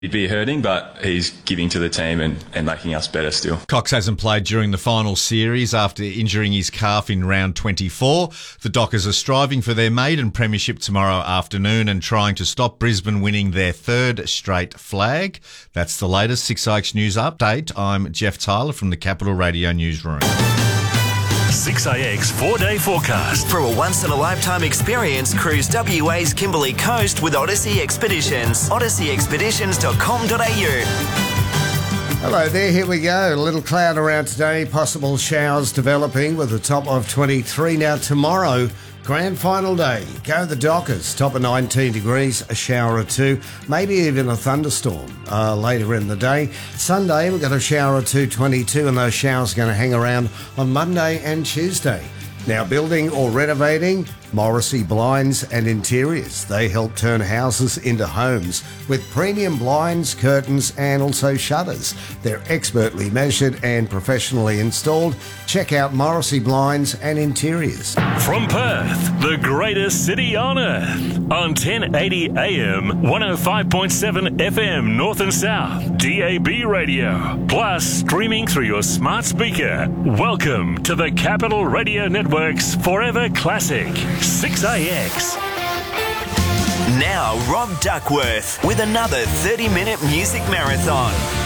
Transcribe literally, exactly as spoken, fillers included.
He'd be hurting, but he's giving to the team and, and making us better still. Cox hasn't played during the final series after injuring his calf in round twenty-four. The Dockers are striving for their maiden premiership tomorrow afternoon and trying to stop Brisbane winning their third straight flag. That's the latest six A X News update. I'm Jeff Tyler from the Capital Radio Newsroom. six A X four-day forecast. For a once-in-a-lifetime experience, cruise W A's Kimberley Coast with Odyssey Expeditions. odyssey expeditions dot com dot a u. Hello there, here we go. A little cloud around today, possible showers developing with a top of twenty-three. Now tomorrow, grand final day. Go the Dockers, top of nineteen degrees, a shower or two, maybe even a thunderstorm uh, later in the day. Sunday, we've got a shower or two, twenty-two, and those showers are going to hang around on Monday and Tuesday. Now, building or renovating, Morrissey Blinds and Interiors. They help turn houses into homes with premium blinds, curtains and also shutters. They're expertly measured and professionally installed. Check out Morrissey Blinds and Interiors. From Perth, the greatest city on earth, on ten eighty A M, one oh five point seven F M North and South, D A B radio, plus streaming through your smart speaker. Welcome to the Capital Radio Network's Forever Classic, six A X. Now, Rob Duckworth with another thirty-minute music marathon.